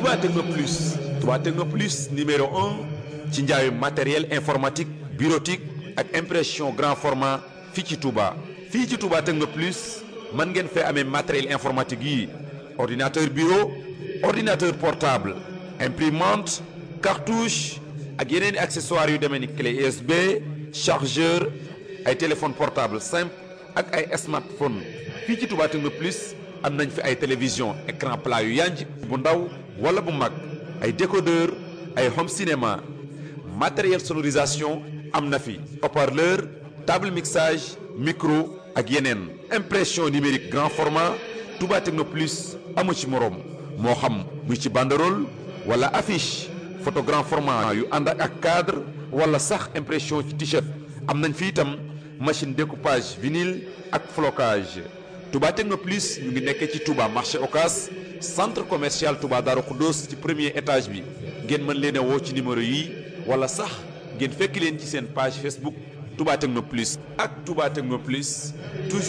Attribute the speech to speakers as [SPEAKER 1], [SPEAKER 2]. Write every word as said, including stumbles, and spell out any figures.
[SPEAKER 1] Touba Techno Plus Touba Techno Plus numéro un ci njaayu matériel informatique bureautique ak impression grand format fii ci Touba. fii ci Touba Techno Plus mën ngeen fee amee matériel informatique yi ordinateur bureau ordinateur portable imprimante cartouche ak yeneen i accessoires yu demee ni clé U S B chargeur ay téléphone portable simple ak ay smartphone fii ci Touba Techno Plus am nañ fi ay télévision écran plat yu yanj bu ndaw wala bu mag ay décodeur ay home cinéma matériel sonorisation am na fi haut-parleur table mixage micro ak yeneen impression numérique grand format Touba Techno Plus amu ci moroom moo xam muy ci banderole wala affiche photo grand format yu ànd ak cadre wala sax impression ci t-shirt am nañ fi itam machine découpage vinyle ak flocage Touba Techno Plus ñu ngi nekkee ci Touba marché Ocas centre commercial Touba Darou Khoudoss ci premier étage bi ngeen mën leen a woo ci numéro yi wala sax ngeen fekk leen ci seen page Facebook Touba Techno Plus ak Touba Techno Plus toujours